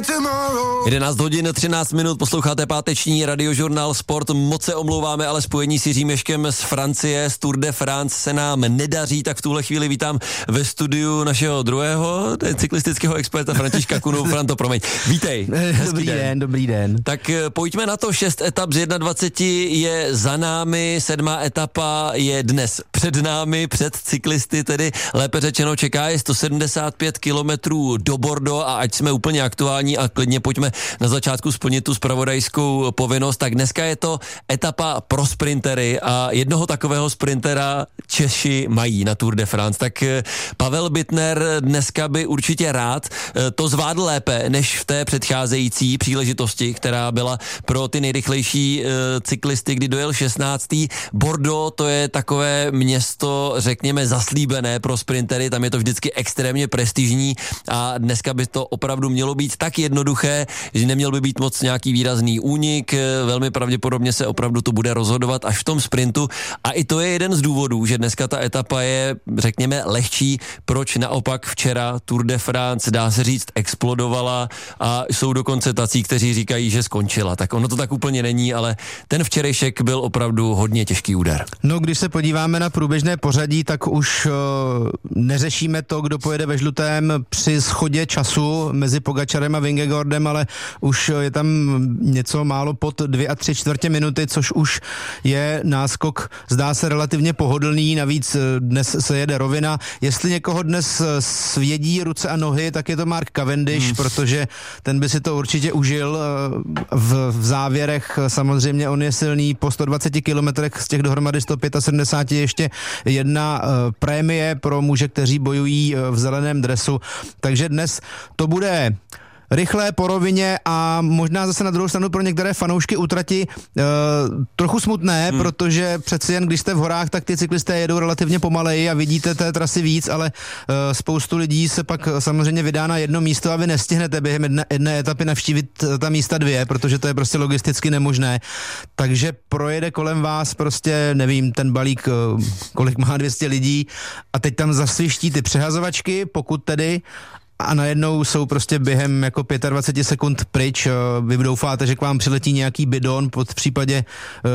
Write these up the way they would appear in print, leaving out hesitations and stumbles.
11 hodin 13 minut, posloucháte páteční radiožurnál Sport. Moc se omlouváme, ale spojení s Jiřím Ježkem z Francie, z Tour de France se nám nedaří, tak v tuhle chvíli vítám ve studiu našeho druhého cyklistického experta Františka Kunu. Franto, promiň. Vítej. Dobrý den. Tak pojďme na to, 6 etap z 21 je za námi, 7. etapa je dnes před námi, před cyklisty, tedy lépe řečeno čeká je 175 kilometrů do Bordeaux a ať jsme úplně aktuální a klidně pojďme na začátku splnit tu zpravodajskou povinnost, tak dneska je to etapa pro sprintery a jednoho takového sprintera Češi mají na Tour de France. Tak Pavel Bittner dneska by určitě rád to zvládl lépe než v té předcházející příležitosti, která byla pro ty nejrychlejší cyklisty, kdy dojel 16. Bordeaux, to je takové město, řekněme, zaslíbené pro sprintery, tam je to vždycky extrémně prestižní a dneska by to opravdu mělo být tak jednoduché, že neměl by být moc nějaký výrazný únik, velmi pravděpodobně se opravdu to bude rozhodovat až v tom sprintu a i to je jeden z důvodů, že dneska ta etapa je, řekněme, lehčí, proč naopak včera Tour de France, dá se říct, explodovala a jsou dokonce tací, kteří říkají, že skončila. Tak ono to tak úplně není, ale ten včerejšek byl opravdu hodně těžký úder. No, když se podíváme na průběžné pořadí, tak už neřešíme to, kdo pojede ve žlutém při schodě času mezi Pogačarem a Vingegaardem, ale už je tam něco málo pod 2 3/4 minuty, což už je náskok, zdá se relativně pohodlný, navíc dnes se jede rovina. Jestli někoho dnes svědí ruce a nohy, tak je to Mark Cavendish, protože ten by si to určitě užil v závěrech. Samozřejmě on je silný, po 120 kilometrech z těch dohromady 175 ještě jedna prémie pro muže, kteří bojují v zeleném dresu. Takže dnes to bude rychlé po rovině a možná zase na druhou stranu pro některé fanoušky útrati trochu smutné, protože přeci jen když jste v horách, tak ty cyklisté jedou relativně pomaleji a vidíte té trasy víc, ale spoustu lidí se pak samozřejmě vydá na jedno místo a vy nestihnete během jedné etapy navštívit ta místa 2, protože to je prostě logisticky nemožné. Takže projede kolem vás prostě, nevím, ten balík, kolik má 200 lidí a teď tam zasviští ty přehazovačky, pokud tedy, a najednou jsou prostě během jako 25 sekund pryč. Vy doufáte, že k vám přiletí nějaký bidon, pod případě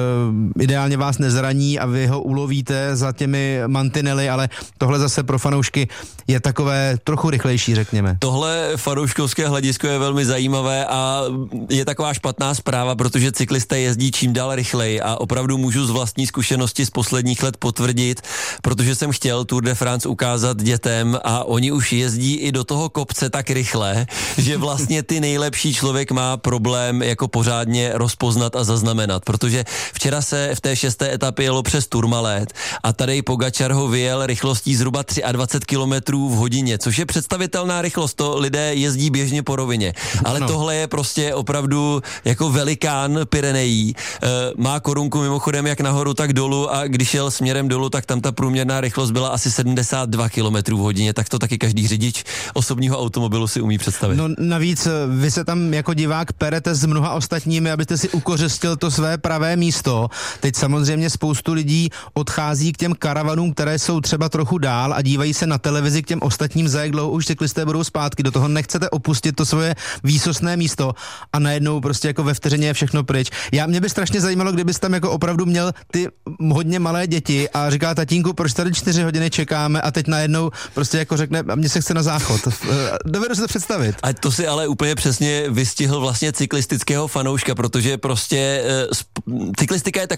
ideálně vás nezraní a vy ho ulovíte za těmi mantinely, ale tohle zase pro fanoušky je takové trochu rychlejší, řekněme. Tohle fanouškovské hledisko je velmi zajímavé a je taková špatná zpráva, protože cyklisté jezdí čím dál rychleji a opravdu můžu z vlastní zkušenosti z posledních let potvrdit, protože jsem chtěl Tour de France ukázat dětem a oni už jezdí i do toho kopce tak rychle, že vlastně ty nejlepší člověk má problém jako pořádně rozpoznat a zaznamenat, protože včera se v té 6. etapě jelo přes Tourmalet a tady Pogačar ho vyjel rychlostí zhruba 23 km v hodině, což je představitelná rychlost, to lidé jezdí běžně po rovině, ale tohle je prostě opravdu jako velikán Pyrenejí, má korunku mimochodem jak nahoru, tak dolů a když jel směrem dolů, tak tam ta průměrná rychlost byla asi 72 km v hodině, tak to taky každý řidič osobního automobilu si umí představit. No navíc vy se tam jako divák perete s mnoha ostatními, abyste si ukořistil to své pravé místo. Teď samozřejmě spoustu lidí odchází k těm karavanům, které jsou třeba trochu dál a dívají se na televizi k těm ostatním, za jak dlouho už cyklisté budou zpátky. Do toho nechcete opustit to svoje výsostné místo a najednou prostě jako ve vteřině je všechno pryč. Mě by strašně zajímalo, kdybys tam jako opravdu měl ty hodně malé děti a říká tatínku, proč tady 4 hodiny čekáme a teď najednou prostě jako řekne, a mně se chce na záchod. Dovedu si to představit. A to si ale úplně přesně vystihl vlastně cyklistického fanouška, protože prostě cyklistika je tak